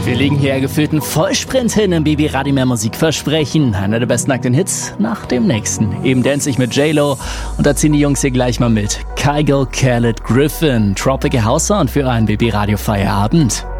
Wir legen hier gefühlten Vollsprint hin im Baby Radio Mehr Musik versprechen. Einer der besten nackten Hits nach dem nächsten. Eben Dance ich mit J-Lo und da ziehen die Jungs hier gleich mal mit. Kygo, Khaled, Griffin, Tropical House Sound für einen Baby Radio Feierabend.